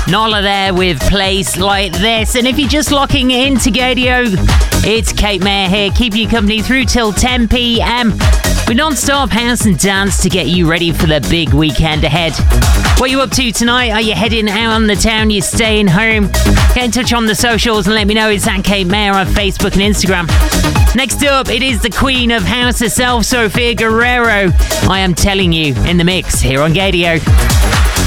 Nola there with Place Like This. And if you're just locking into Gadio, it's Kate Mayer here, keeping you company through till 10 p.m. with non-stop house and dance to get you ready for the big weekend ahead. What are you up to tonight? Are you heading out on the town? You staying home? Get in touch on the socials and let me know. It's at Kate Mayer on Facebook and Instagram. Next up, it is the Queen of House herself, Sofia Guerrero. I am telling you, in the mix here on Gadio.